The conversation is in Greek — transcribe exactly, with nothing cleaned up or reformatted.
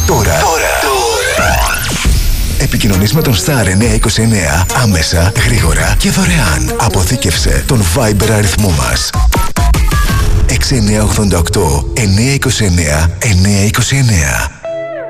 τώρα. Τώρα. Επικοινωνείς με τον Star εννιακόσια είκοσι εννέα άμεσα, γρήγορα και δωρεάν. Αποθήκευσε τον Viber αριθμό μας. έξι εννιά οκτώ οκτώ εννιακόσια είκοσι εννέα εννιακόσια είκοσι εννέα.